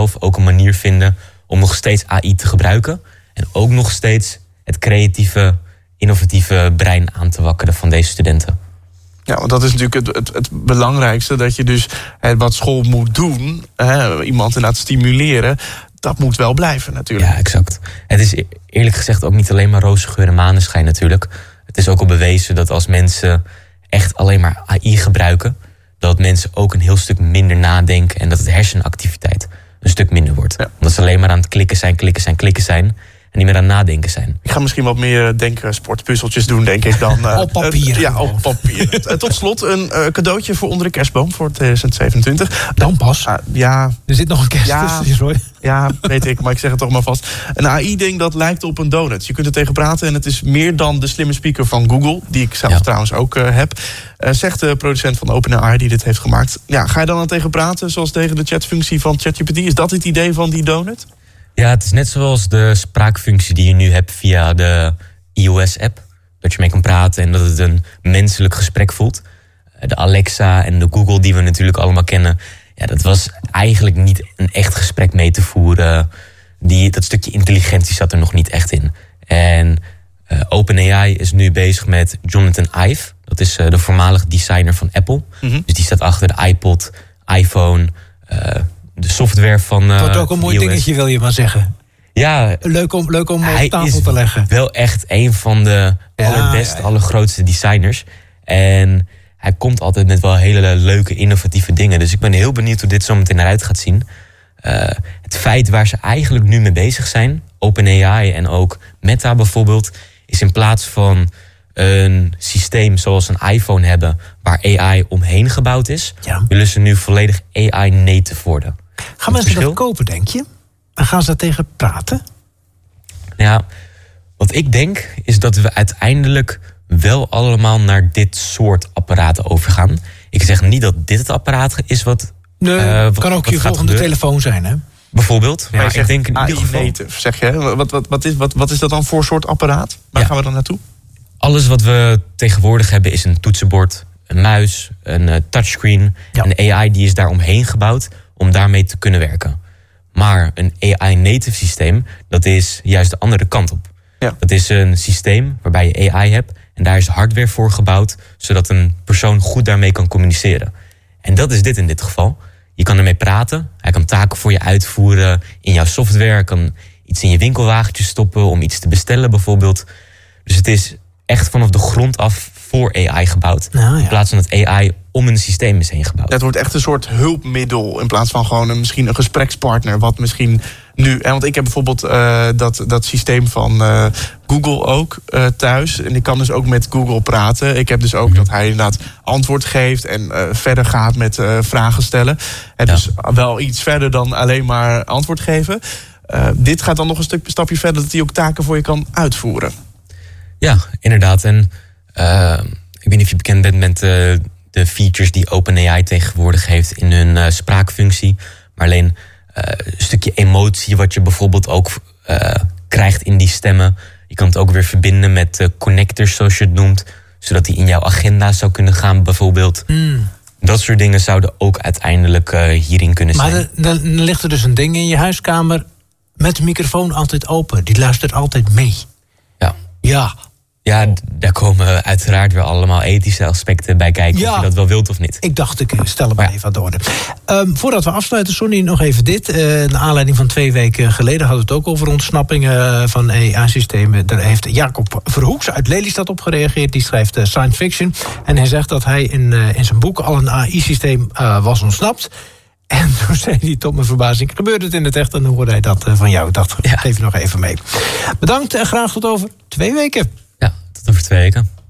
zelf ook een manier vinden om nog steeds AI te gebruiken. En ook nog steeds het creatieve, innovatieve brein aan te wakkeren van deze studenten. Ja, want dat is natuurlijk het belangrijkste. Dat je dus wat school moet doen, iemand inderdaad stimuleren. Dat moet wel blijven natuurlijk. Ja, exact. Het is eerlijk gezegd ook niet alleen maar roze geur en maneschijn natuurlijk. Het is ook al bewezen dat als mensen echt alleen maar AI gebruiken, dat mensen ook een heel stuk minder nadenken en dat het hersenactiviteit een stuk minder wordt. Ja. Omdat ze alleen maar aan het klikken zijn en niet meer aan het nadenken zijn. Ik ga misschien wat meer sportpuzzeltjes doen, denk ik dan. Op papier. Ja, op papier. Tot slot een cadeautje voor onder de kerstboom voor 2027. Dan pas. Ja. Er zit nog een kerst tussen, Roy. Ja, weet ik, maar ik zeg het toch maar vast. Een AI-ding dat lijkt op een donut. Je kunt er tegen praten en het is meer dan de slimme speaker van Google, die ik zelf trouwens ook heb. Zegt de producent van OpenAI die dit heeft gemaakt. Ja, ga je dan tegen praten, zoals tegen de chatfunctie van ChatGPT? Is dat het idee van die donut? Ja, het is net zoals de spraakfunctie die je nu hebt via de iOS-app. Dat je mee kan praten en dat het een menselijk gesprek voelt. De Alexa en de Google die we natuurlijk allemaal kennen. Ja, dat was eigenlijk niet een echt gesprek mee te voeren. Dat stukje intelligentie zat er nog niet echt in. En OpenAI is nu bezig met Jonathan Ive. Dat is de voormalige designer van Apple. Mm-hmm. Dus die staat achter de iPod, iPhone, de software van het wordt ook een mooi iOS. Dingetje, wil je maar zeggen. Ja, leuk om op tafel te leggen. Hij is wel echt een van de allerbeste, allergrootste designers. En hij komt altijd met wel hele leuke, innovatieve dingen. Dus ik ben heel benieuwd hoe dit zo meteen eruit gaat zien. Het feit waar ze eigenlijk nu mee bezig zijn, OpenAI en ook Meta bijvoorbeeld, is in plaats van een systeem zoals een iPhone hebben waar AI omheen gebouwd is, willen ze nu volledig AI-native worden. Gaan mensen dat kopen, denk je? En gaan ze daar tegen praten? Ja, wat ik denk is dat we uiteindelijk wel allemaal naar dit soort apparaten overgaan. Ik zeg niet dat dit het apparaat is wat kan ook je volgende telefoon zijn, hè? Bijvoorbeeld. Maar ik denk in ieder geval native, zeg je. Wat is dat dan voor soort apparaat? Waar gaan we dan naartoe? Alles wat we tegenwoordig hebben is een toetsenbord, een muis, een touchscreen. Een AI die is daar omheen gebouwd om daarmee te kunnen werken. Maar een AI-native systeem, dat is juist de andere kant op. Ja. Dat is een systeem waarbij je AI hebt en daar is hardware voor gebouwd, zodat een persoon goed daarmee kan communiceren. En dat is dit in dit geval. Je kan ermee praten, hij kan taken voor je uitvoeren in jouw software, kan iets in je winkelwagentje stoppen om iets te bestellen bijvoorbeeld. Dus het is echt vanaf de grond af voor AI gebouwd. In plaats van dat AI om een systeem is heen gebouwd. Het wordt echt een soort hulpmiddel in plaats van gewoon misschien een gesprekspartner. Wat misschien nu. Want ik heb bijvoorbeeld dat systeem van Google ook thuis. En ik kan dus ook met Google praten. Ik heb dus ook dat hij inderdaad antwoord geeft en verder gaat met vragen stellen. Dus wel iets verder dan alleen maar antwoord geven. Dit gaat dan nog een stapje verder, dat hij ook taken voor je kan uitvoeren. Ja, inderdaad. En ik weet niet of je bekend bent met de features die OpenAI tegenwoordig heeft in hun spraakfunctie. Maar alleen een stukje emotie wat je bijvoorbeeld ook krijgt in die stemmen. Je kan het ook weer verbinden met connectors, zoals je het noemt. Zodat die in jouw agenda zou kunnen gaan bijvoorbeeld. Dat soort dingen zouden ook uiteindelijk hierin kunnen zijn. Maar dan ligt er dus een ding in je huiskamer met de microfoon altijd open. Die luistert altijd mee. Ja, daar komen uiteraard weer allemaal ethische aspecten bij kijken. Of je dat wel wilt of niet. Ik dacht, ik stel het maar even aan de orde. Voordat we afsluiten, Sonny, nog even dit. Naar aanleiding van 2 weken geleden hadden we het ook over ontsnappingen van AI-systemen. Daar heeft Jacob Verhoeks uit Lelystad op gereageerd. Die schrijft science fiction. En hij zegt dat hij in zijn boek al een AI-systeem was ontsnapt. En toen zei hij tot mijn verbazing, gebeurde het in het echt? En dan hoorde hij dat van jou. Dat geef je nog even mee. Bedankt en graag tot over 2 weken. Ja, tot over 2 weken.